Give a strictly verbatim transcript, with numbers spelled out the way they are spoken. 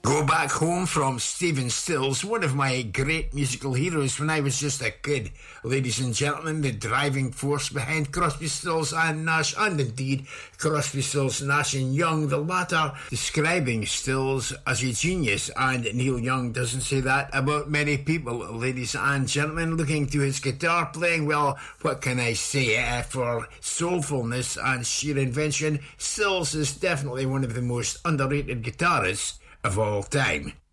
Go Back Home from Stephen Stills, one of my great musical heroes when I was just a kid. Ladies and gentlemen, the driving force behind Crosby, Stills and Nash, and indeed Crosby, Stills, Nash and Young, the latter describing Stills as a genius, and Neil Young doesn't say that about many people. Ladies and gentlemen, looking to his guitar playing, well, what can I say? Uh, for soulfulness and sheer invention, Stills is definitely one of the most underrated guitarists of all time.